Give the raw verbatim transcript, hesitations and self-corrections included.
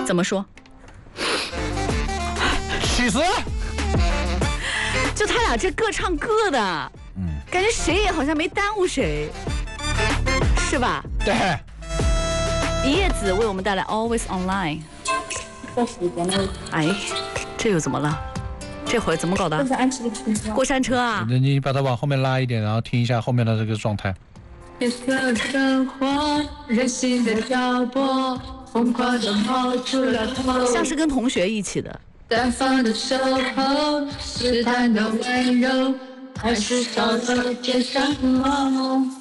怎么说？ 其实， 就他俩这各唱各的，嗯，感觉谁也好像没耽误谁，是吧？ 对。 一叶子为我们带来 Always Online。哎，这又怎么了？这会儿怎么搞的？过山车啊！ 你把它往后面拉一点，然后听一下后面的这个状态。夜色生活，人心的漂泊，疯狂的冒出了头， 像是跟同学一起的。 单方的守候，试探的温柔，还是少了点什么？